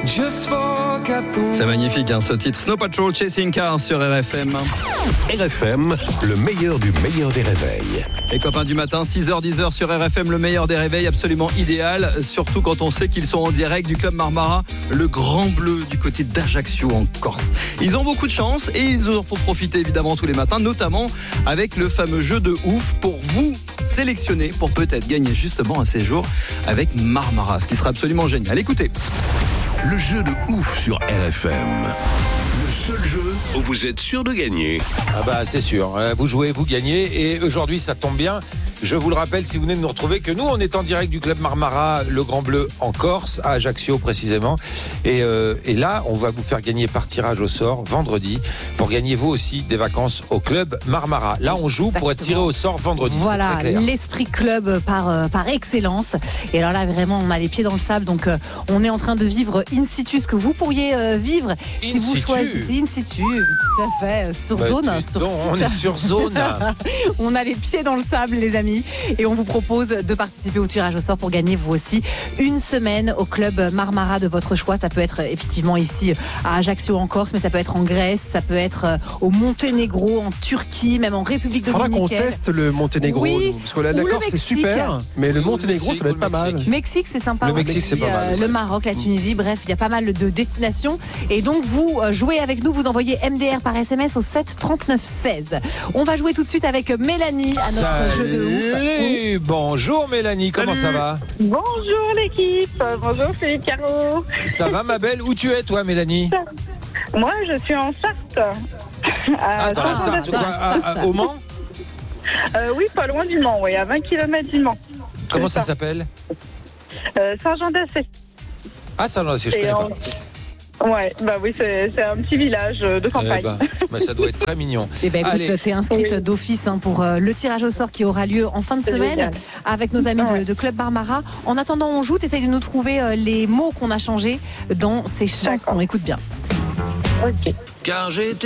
C'est magnifique ce titre. Snow Patrol, Chasing Cars sur RFM. RFM, le meilleur du meilleur des réveils. Les copains du matin, 6h, 10h sur RFM, le meilleur des réveils, absolument idéal. Surtout quand on sait qu'ils sont en direct du Club Marmara, le Grand Bleu du côté d'Ajaccio en Corse. Ils ont beaucoup de chance et ils en font profiter évidemment tous les matins, notamment avec le fameux jeu de ouf pour vous sélectionner pour peut-être gagner justement un séjour avec Marmara, ce qui sera absolument génial. Écoutez. Le jeu de ouf sur RFM. Le seul jeu où vous êtes sûr de gagner. Ah bah c'est sûr, vous jouez, vous gagnez. Et aujourd'hui ça tombe bien. Je vous le rappelle, si vous venez de nous retrouver, que nous, on est en direct du Club Marmara, le Grand Bleu en Corse, à Ajaccio précisément. Et là, on va vous faire gagner par tirage au sort vendredi pour gagner vous aussi des vacances au Club Marmara. Là, on joue pour être tiré au sort vendredi. Voilà, l'esprit club par excellence. Et alors là, vraiment, on a les pieds dans le sable. Donc, on est en train de vivre in situ ce que vous pourriez vivre si vous choisissez in situ. Tout à fait, sur zone. On est sur zone. On a les pieds dans le sable, les amis. Et on vous propose de participer au tirage au sort pour gagner vous aussi une semaine au Club Marmara de votre choix. Ça peut être effectivement ici à Ajaccio en Corse, mais ça peut être en Grèce, ça peut être au Monténégro, en Turquie, même en République dominicaine. Faudra qu'on teste le Monténégro, oui, parce que la Corse c'est super, mais le Monténégro ça doit être pas mal. Mexique c'est sympa. Le Mexique c'est pas mal. Le Maroc, la Tunisie, bref, il y a pas mal de destinations. Et donc vous jouez avec nous, vous envoyez MDR par SMS au 7 39 16. On va jouer tout de suite avec Mélanie à notre jeu de ouf. Salut, bonjour Mélanie, comment ça va? Bonjour l'équipe, bonjour Philippe Caro. Ça va ma belle, où tu es toi Mélanie? Moi je suis en Sarthe. Dans la Sarthe, au Mans? Oui, pas loin du Mans, à 20 km du Mans. Comment ça s'appelle? Saint-Jean-d'Assé. Ah Saint-Jean-d'Assé, je connais pas. Ouais, bah oui, c'est un petit village de campagne. Ça doit être très mignon. Et écoute, t'es inscrite d'office pour le tirage au sort qui aura lieu en fin de semaine génial. Avec nos amis de Club Marmara. En attendant, on joue, t'essayes de nous trouver les mots qu'on a changés dans ces chansons. Écoute bien. Ok. Car j'étais